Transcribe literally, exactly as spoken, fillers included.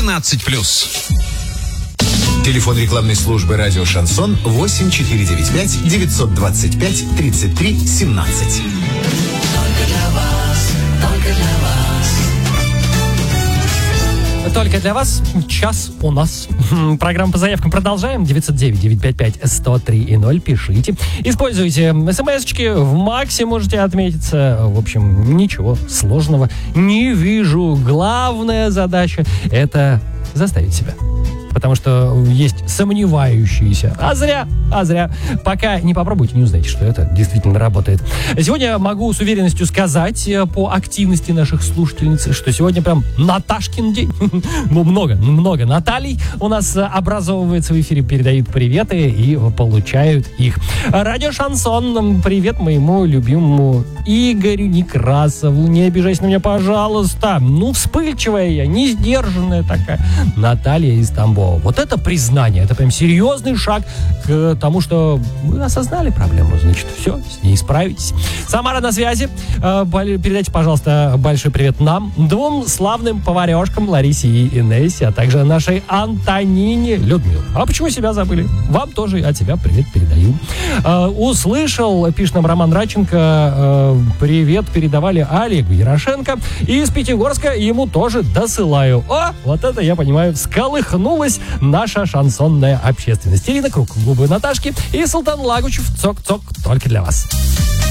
восемнадцать плюс. Телефон рекламной службы «Радио Шансон» восемь четыре девять пять девятьсот двадцать пять тридцать три семнадцать. Только для вас, только для вас. Только для вас час у нас. Программа по заявкам продолжаем. девятьсот девять девятьсот пятьдесят пять сто три и ноль. Пишите. Используйте смс-очки. В Максе можете отметиться. В общем, ничего сложного не вижу. Главная задача — это заставить себя. Потому что есть сомневающиеся. А зря, а зря. Пока не попробуйте, не узнаете, что это действительно работает. Сегодня могу с уверенностью сказать по активности наших слушательниц, что сегодня прям Наташкин день. Ну, много, много Наталий у нас образовывается в эфире, передают приветы и получают их. Радио Шансон. Привет моему любимому Игорю Некрасову. Не обижайся на меня, пожалуйста. Ну, вспыльчивая я, не сдержанная такая. Наталья из Тамбова. Вот это признание, это прям серьезный шаг к тому, что вы осознали проблему, значит, все, с ней справитесь. Самара на связи. Передайте, пожалуйста, большой привет нам, двум славным поварешкам Ларисе и Инессе, а также нашей Антонине Людмиле. А почему себя забыли? Вам тоже от себя привет передаю. Услышал, пишет нам Роман Радченко, привет передавали Олегу Ярошенко. И из Пятигорска ему тоже досылаю. О, вот это, я понимаю, всколыхнулась наша шансонная общественность. Ирина Круг, губы Наташки и Султан Лагучев, цок-цок, только для вас.